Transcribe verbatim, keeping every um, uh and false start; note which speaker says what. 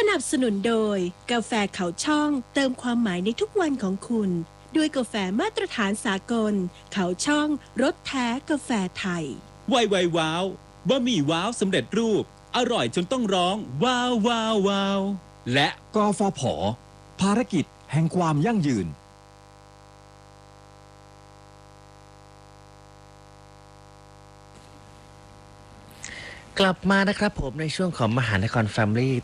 Speaker 1: นับสนุนโดยกาแฟเขาช่องเติมความหมายในทุกวันของคุณด้วยกาแฟมาตรฐานสากลเขาช่องรสแท้กาแฟไทย
Speaker 2: ไวไวว้าวบะหมี่ว้าวสำเร็จรูปอร่อยจนต้องร้องว้าวว้าวว้าวและ
Speaker 3: กฟผ.ภารกิจแห่งความยั่งยืน
Speaker 4: กลับมานะครับผมในช่วงของมหานครแฟมิลี่